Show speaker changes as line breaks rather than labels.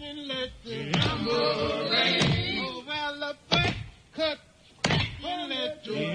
and let the number ring. Oh, well, the butt cut and let the